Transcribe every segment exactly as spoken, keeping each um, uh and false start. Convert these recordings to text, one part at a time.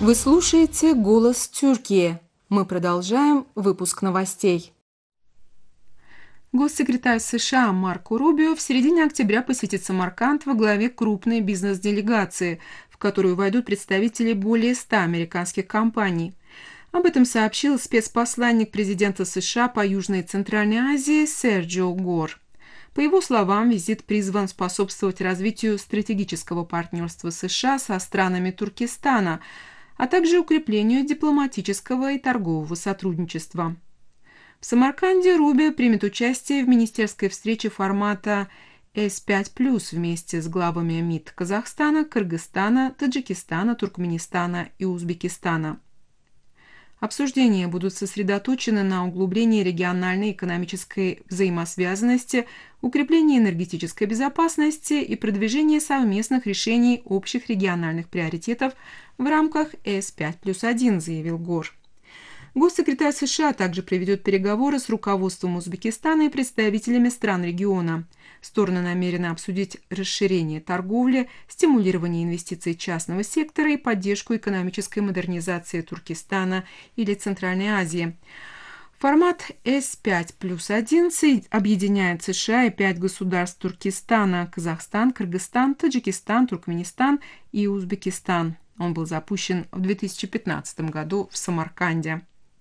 Вы слушаете «Голос Тюркии». Мы продолжаем выпуск новостей. Госсекретарь США Марко Рубио в середине октября посетит Самарканд во главе крупной бизнес-делегации, в которую войдут представители более ста американских компаний. Об этом сообщил спецпосланник президента США по Южной и Центральной Азии Серджио Гор. По его словам, визит призван способствовать развитию стратегического партнерства США со странами Туркестана, а также укреплению дипломатического и торгового сотрудничества. В Самарканде Рубио примет участие в министерской встрече формата эс пять плюс вместе с главами МИД Казахстана, Кыргызстана, Таджикистана, Туркменистана и Узбекистана. Обсуждения будут сосредоточены на углублении региональной экономической взаимосвязанности, укреплении энергетической безопасности и продвижении совместных решений общих региональных приоритетов в рамках эс пять плюс один, заявил Гор. Госсекретарь США также проведет переговоры с руководством Узбекистана и представителями стран региона. Стороны намерены обсудить расширение торговли, стимулирование инвестиций частного сектора и поддержку экономической модернизации Туркестана или Центральной Азии. Формат эс пять плюс один объединяет США и пять государств Туркестана – Казахстан, Кыргызстан, Таджикистан, Туркменистан и Узбекистан. Он был запущен в две тысячи пятнадцатом году в Самарканде.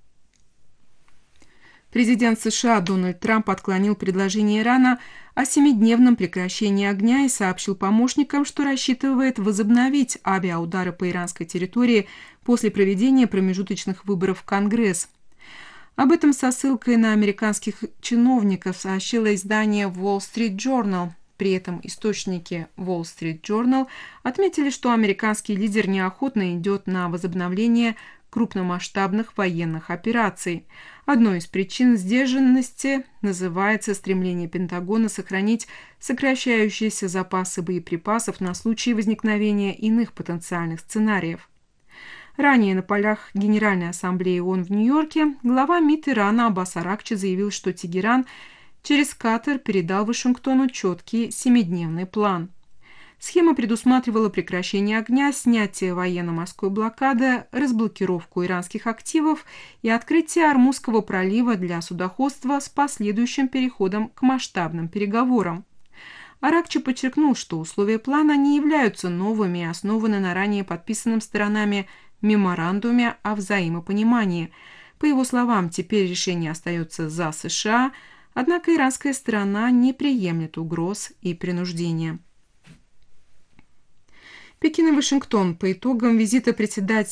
Президент США Дональд Трамп отклонил предложение Ирана о семидневном прекращении огня и сообщил помощникам, что рассчитывает возобновить авиаудары по иранской территории после проведения промежуточных выборов в Конгресс. Об этом со ссылкой на американских чиновников сообщило издание Wall Street Journal. При этом источники Wall Street Journal отметили, что американский лидер неохотно идет на возобновление крупномасштабных военных операций. Одной из причин сдержанности называется стремление Пентагона сохранить сокращающиеся запасы боеприпасов на случай возникновения иных потенциальных сценариев. Ранее на полях Генеральной Ассамблеи ООН в Нью-Йорке глава МИД Ирана Аббас Аракчи заявил, что Тегеран через Катар передал Вашингтону четкий семидневный план. Схема предусматривала прекращение огня, снятие военно-морской блокады, разблокировку иранских активов и открытие Ормузского пролива для судоходства с последующим переходом к масштабным переговорам. Аракчи подчеркнул, что условия плана не являются новыми и основаны на ранее подписанном сторонами меморандуме о взаимопонимании. По его словам, теперь решение остается за США, однако иранская сторона не приемлет угроз и принуждения. Пекин и Вашингтон по итогам визита председателя